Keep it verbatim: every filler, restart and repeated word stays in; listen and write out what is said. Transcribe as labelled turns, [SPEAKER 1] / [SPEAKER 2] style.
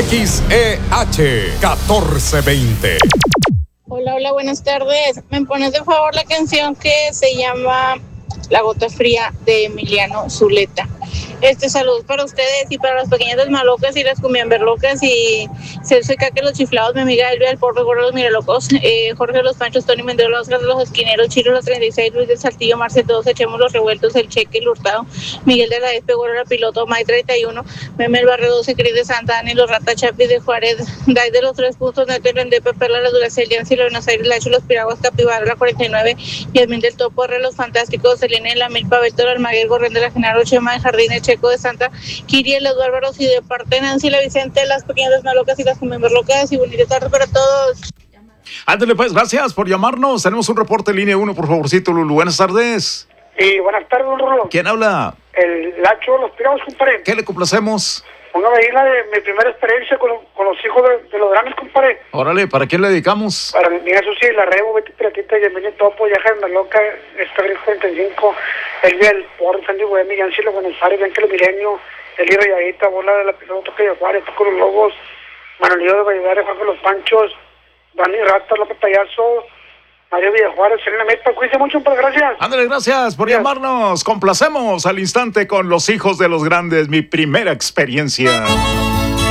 [SPEAKER 1] X E H catorce veinte.
[SPEAKER 2] Hola, hola, buenas tardes. ¿Me pones de favor la canción que se llama La Gota Fría de Emiliano Zuleta? Este, salud para ustedes y para las pequeñas desmalocas y las cumbiamberlocas y Celso y Caque los chiflados, mi amiga Elvia, el porro gordo, los miralocos, eh, Jorge los Panchos, Tony Mendoza, los Oscar, los esquineros, Chiro los treinta y seis, Luis del Saltillo, Marce, todos echemos los revueltos, el Cheque, el Hurtado, Miguel de la Espe, Gordo, la Piloto, May treinta y uno, Meme el Barrio doce, Cris de Santa Ana, los Rata Chapi de Juárez, Dai de los Tres Puntos, Neto y Rendepe, Perla, la Duracel, Yancy, los Buenos Aires, Lacho, los Piraguas, Capibara, la cuarenta y nueve, Yasmín del Topo, R, los Fantásticos, Selena de la Milpa, Beto, el Almaguer, Gorrén de la Genaro, Chema, el Jardín, el Checo de Santa, Kiriel, los Bárbaros y de parte Nancy, la Vicente, las pequeñas desmalocas y las cumbiamberlocas y bonita tarde para todos.
[SPEAKER 1] Ándale pues, gracias por llamarnos. Tenemos un reporte en línea uno, por favorcito, Lulu. Buenas tardes.
[SPEAKER 3] Y buenas tardes, Rulo.
[SPEAKER 1] ¿Quién habla?
[SPEAKER 3] El Lacho, los Piraguas, compadre.
[SPEAKER 1] ¿Qué le complacemos?
[SPEAKER 3] Una vecina de mi primera experiencia con, con los hijos de, de los grandes, compadre.
[SPEAKER 1] Órale, ¿para quién le dedicamos?
[SPEAKER 3] Para mi amiga Susi, la Rebo, Betty Piratita, Yemini Topo, Yaja de Maloca, Estabris cuarenta y cinco, Elvia del Porro, Sandy Bohemia, Yancy los Buenos Aires, Bianca los Milenio, Eli Rayadita, Bola de la Piloto, Toque de Juárez, Toco los Lobos, Manolillo de Valladolid, Jorge los Panchos, Dani Rata, López Payaso, Mario Villajuárez, Selena Mepa, cuídense mucho, pues gracias.
[SPEAKER 1] Ándale, gracias por gracias. llamarnos. Complacemos al instante con los hijos de los grandes, mi primera experiencia.